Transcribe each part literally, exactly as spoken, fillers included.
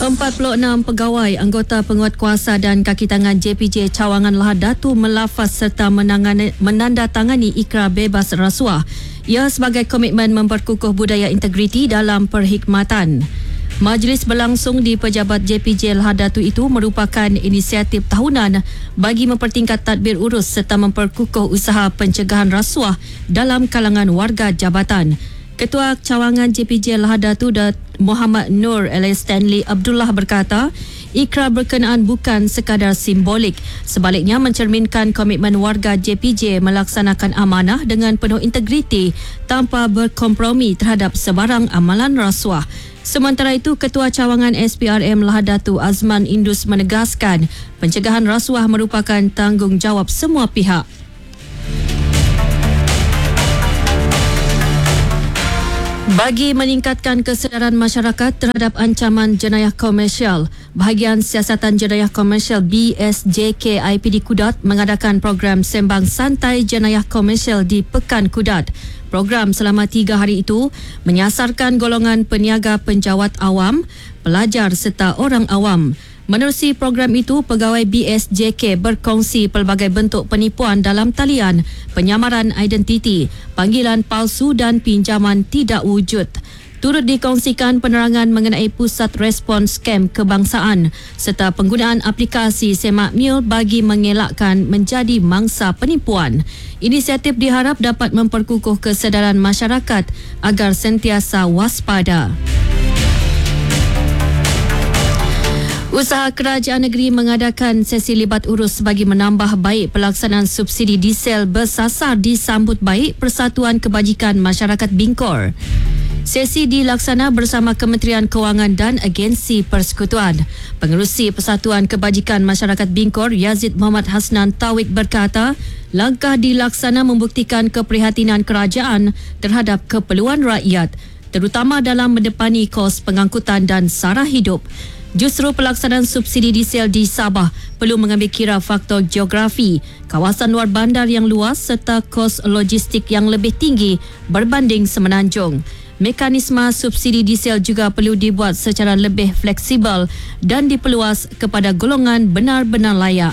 empat puluh enam pegawai, anggota penguatkuasa dan kaki tangan J P J Cawangan Lahad Datu melafaz serta menangani, menandatangani ikrar bebas rasuah. Ia sebagai komitmen memperkukuh budaya integriti dalam perkhidmatan. Majlis berlangsung di pejabat J P J Lahad Datu itu merupakan inisiatif tahunan bagi mempertingkat tadbir urus serta memperkukuh usaha pencegahan rasuah dalam kalangan warga jabatan. Ketua Cawangan J P J Lahad Datu Muhammad Nur alias Stanley Abdullah berkata, ikrar berkenaan bukan sekadar simbolik, sebaliknya mencerminkan komitmen warga J P J melaksanakan amanah dengan penuh integriti tanpa berkompromi terhadap sebarang amalan rasuah. Sementara itu, Ketua Cawangan S P R M Lahad Datu Azman Indus menegaskan pencegahan rasuah merupakan tanggungjawab semua pihak. Bagi meningkatkan kesedaran masyarakat terhadap ancaman jenayah komersial, Bahagian Siasatan Jenayah Komersial B S J K I P D Kudat mengadakan program Sembang Santai Jenayah Komersial di Pekan Kudat. Program selama tiga hari itu menyasarkan golongan peniaga penjawat awam, pelajar serta orang awam. Menerusi program itu, pegawai B S J K berkongsi pelbagai bentuk penipuan dalam talian, penyamaran identiti, panggilan palsu dan pinjaman tidak wujud. Turut dikongsikan penerangan mengenai pusat respon skam kebangsaan serta penggunaan aplikasi Semak Mule bagi mengelakkan menjadi mangsa penipuan. Inisiatif diharap dapat memperkukuh kesedaran masyarakat agar sentiasa waspada. Usaha Kerajaan Negeri mengadakan sesi libat urus bagi menambah baik pelaksanaan subsidi diesel bersasar disambut baik Persatuan Kebajikan Masyarakat Bingkor. Sesi dilaksana bersama Kementerian Kewangan dan Agensi Persekutuan. Pengerusi Persatuan Kebajikan Masyarakat Bingkor, Yazid Muhammad Hasnan Tauhid berkata, langkah dilaksana membuktikan keprihatinan kerajaan terhadap keperluan rakyat, terutama dalam mendepani kos pengangkutan dan sara hidup. Justru pelaksanaan subsidi diesel di Sabah perlu mengambil kira faktor geografi, kawasan luar bandar yang luas serta kos logistik yang lebih tinggi berbanding semenanjung. Mekanisme subsidi diesel juga perlu dibuat secara lebih fleksibel dan diperluas kepada golongan benar-benar layak.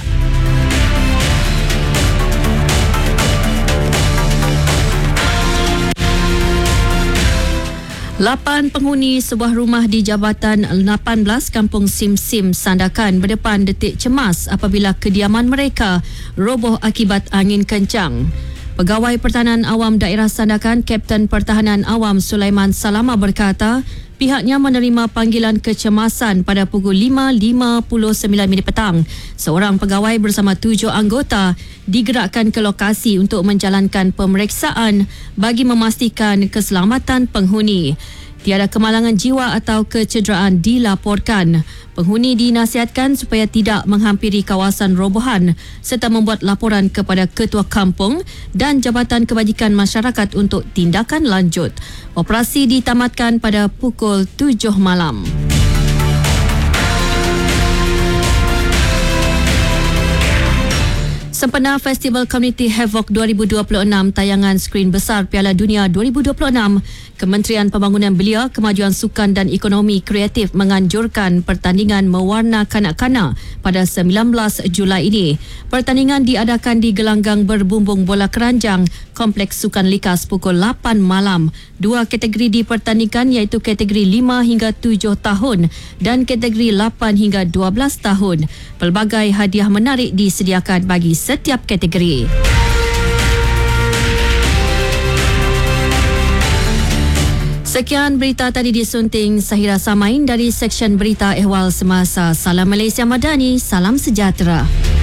Lapan penghuni sebuah rumah di Jabatan lapan belas Kampung Sim Sim Sandakan berdepan detik cemas apabila kediaman mereka roboh akibat angin kencang. Pegawai Pertahanan Awam Daerah Sandakan, Kapten Pertahanan Awam Sulaiman Salama berkata, pihaknya menerima panggilan kecemasan pada pukul lima lima puluh sembilan minit petang. Seorang pegawai bersama tujuh anggota digerakkan ke lokasi untuk menjalankan pemeriksaan bagi memastikan keselamatan penghuni. Tiada kemalangan jiwa atau kecederaan dilaporkan. Penghuni dinasihatkan supaya tidak menghampiri kawasan robohan serta membuat laporan kepada Ketua Kampung dan Jabatan Kebajikan Masyarakat untuk tindakan lanjut. Operasi ditamatkan pada pukul tujuh malam. Sempena Festival Community Havoc dua ribu dua puluh enam tayangan skrin besar Piala Dunia dua ribu dua puluh enam, Kementerian Pembangunan Belia, Kemajuan Sukan dan Ekonomi Kreatif menganjurkan pertandingan mewarna kanak-kanak pada sembilan belas Julai ini. Pertandingan diadakan di gelanggang berbumbung bola keranjang Kompleks Sukan Likas pukul lapan malam. Dua kategori dipertandingkan iaitu kategori lima hingga tujuh tahun dan kategori lapan hingga dua belas tahun. Pelbagai hadiah menarik disediakan bagi setiap kategori. Sekian berita tadi disunting Sahira Samain dari Seksyen Berita Ehwal Semasa. Salam Malaysia Madani, salam sejahtera.